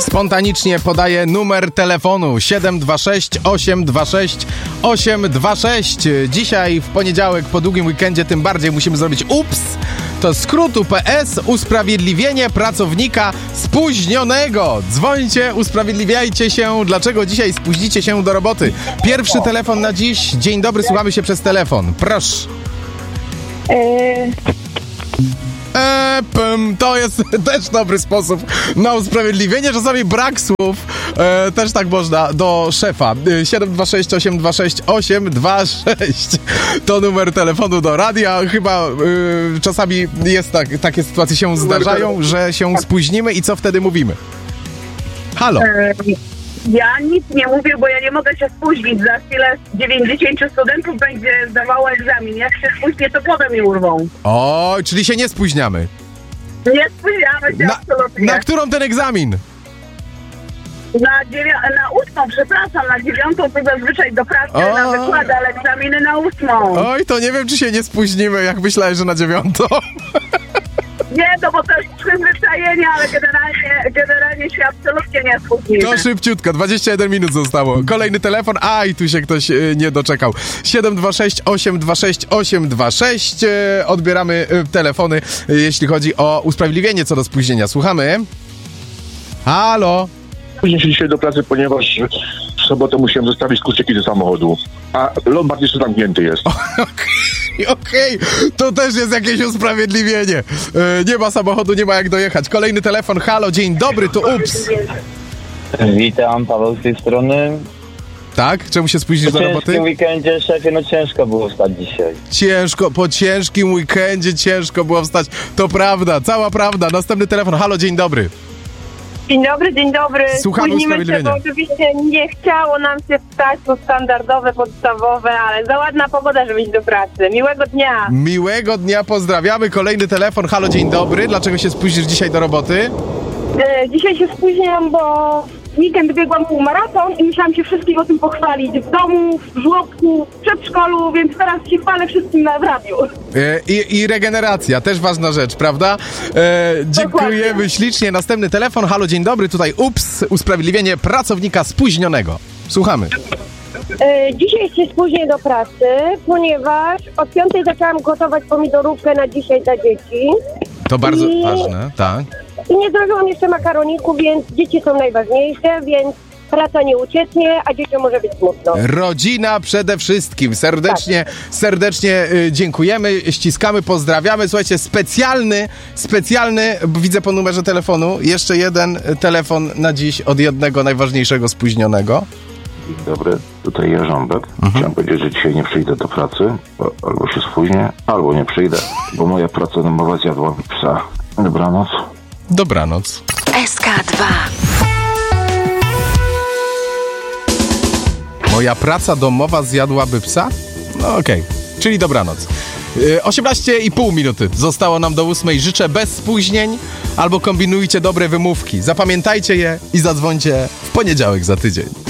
Spontanicznie podaję numer telefonu 726 826 826. Dzisiaj w poniedziałek po długim weekendzie tym bardziej musimy zrobić UPS. To skrót UPS, usprawiedliwienie pracownika spóźnionego. Dzwońcie, usprawiedliwiajcie się, dlaczego dzisiaj spóźnicie się do roboty. Pierwszy telefon na dziś. Dzień dobry, słuchamy się przez telefon. Proszę. To jest też dobry sposób na usprawiedliwienie. Czasami brak słów. Też tak można do szefa. 726 826 826 to numer telefonu do radia. Chyba czasami jest takie sytuacje się zdarzają, że się spóźnimy i co wtedy mówimy? Halo. Ja nic nie mówię, bo ja nie mogę się spóźnić. Za chwilę 90 studentów będzie zdawało egzamin. Jak się spóźnię, to potem mi urwą. O, czyli się nie spóźniamy. Nie spóźniamy się absolutnie. Na którą ten egzamin? Na 8, przepraszam, na 9 to zazwyczaj do pracy na wykłady, ale egzaminy na 8. Oj, to nie wiem, czy się nie spóźnimy, jak myślałeś, że na 9. Nie, no bo to jest przyzwyczajenie, ale generalnie się absolutnie nie spóźnimy. To szybciutko, 21 minut zostało. Kolejny telefon, i tu się ktoś nie doczekał. 726 826 826. Odbieramy telefony, jeśli chodzi o usprawiedliwienie co do spóźnienia. Słuchamy. Halo. Spóźnię się dzisiaj do pracy, ponieważ w sobotę musiałem zostawić kluczyki do samochodu, a Lombard jeszcze zamknięty jest. Okej, to też jest jakieś usprawiedliwienie. Nie ma samochodu, nie ma jak dojechać. Kolejny telefon, halo, dzień dobry, to UPS. Witam, Paweł z tej strony. Tak? Czemu się spóźnisz do roboty? Po ciężkim weekendzie, szefie, ciężko było wstać dzisiaj. Po ciężkim weekendzie ciężko było wstać. To prawda, cała prawda. Następny telefon, halo, dzień dobry. Dzień dobry. Słuchamy Spóźnimy się, bo oczywiście nie chciało nam się wstać, to standardowe, podstawowe, ale za ładna pogoda, żeby iść do pracy. Miłego dnia. Miłego dnia, pozdrawiamy. Kolejny telefon, halo, dzień dobry. Dlaczego się spóźnisz dzisiaj do roboty? Dzisiaj się spóźniam, bo w weekend biegłam półmaraton i musiałam się wszystkim o tym pochwalić. W domu, w żłobku, w przedszkolu, więc teraz się chwalę wszystkim w radiu. I regeneracja, też ważna rzecz, prawda? Dziękujemy Dokładnie. Ślicznie. Następny telefon, halo, dzień dobry. Tutaj UPS, usprawiedliwienie pracownika spóźnionego. Słuchamy. Dzisiaj się spóźnię do pracy, ponieważ od 5 zaczęłam gotować pomidorówkę na dzisiaj dla dzieci. To bardzo ważne, tak. I nie zdążyłam jeszcze makaroniku, więc dzieci są najważniejsze, więc praca nie ucieknie, a dzieciom może być smutno. Rodzina przede wszystkim. Serdecznie dziękujemy, ściskamy, pozdrawiamy. Słuchajcie, specjalny, widzę po numerze telefonu, jeszcze jeden telefon na dziś od jednego najważniejszego spóźnionego. Dzień dobry, tutaj Jarząbek. Chciałem powiedzieć, że dzisiaj nie przyjdę do pracy, bo albo się spóźnię, albo nie przyjdę, bo moja praca domowa zjadła mi psa. Dobranoc. Dobranoc. SK2. Moja praca domowa zjadłaby psa? No okej. Czyli dobranoc. 18,5 minuty zostało nam do 8. Życzę bez spóźnień albo kombinujcie dobre wymówki. Zapamiętajcie je i zadzwońcie w poniedziałek za tydzień.